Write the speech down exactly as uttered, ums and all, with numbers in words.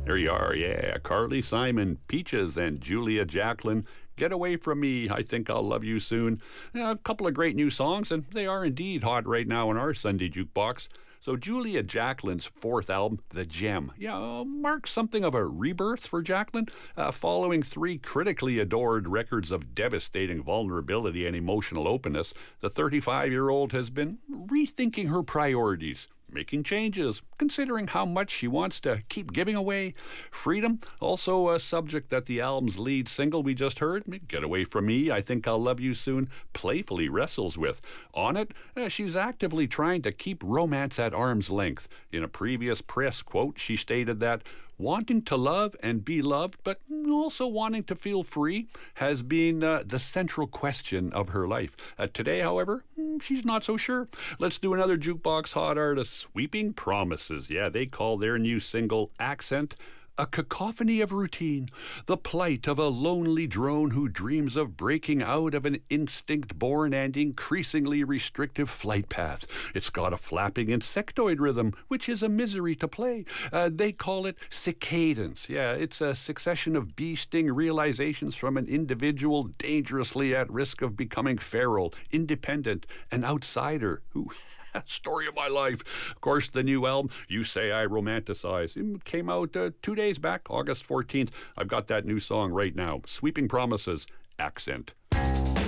There you are, yeah. Carly Simon, Peaches, and Julia Jacklin. Get Away From Me, I Think I'll Love You Soon. Yeah, a couple of great new songs, and they are indeed hot right now in our Sunday Jukebox. So Julia Jacklin's fourth album, The Gem, yeah, uh, marks something of a rebirth for Jacklin. Uh, following three critically adored records of devastating vulnerability and emotional openness, the thirty-five-year-old has been rethinking her priorities, making changes, considering how much she wants to keep giving away. Freedom, also a subject that the album's lead single we just heard, Get Away From Me, I Think I'll Love You Soon, playfully wrestles with. On it, uh, she's actively trying to keep romance at arm's length. In a previous press quote, she stated that wanting to love and be loved, but also wanting to feel free, has been uh, the central question of her life. Uh, today, however, she's not so sure. Let's do another Jukebox Hot Artist, Sweeping Promises. Yeah, they call their new single Accent a cacophony of routine, the plight of a lonely drone who dreams of breaking out of an instinct-born and increasingly restrictive flight path. It's got a flapping insectoid rhythm, which is a misery to play. Uh, they call it cicadance. Yeah, it's a succession of bee-sting realizations from an individual dangerously at risk of becoming feral, independent, an outsider who... Story of my life. Of course, the new album, You Say I Romanticize, it came out uh, two days back, August fourteenth. I've got that new song right now, Sweeping Promises, Accent.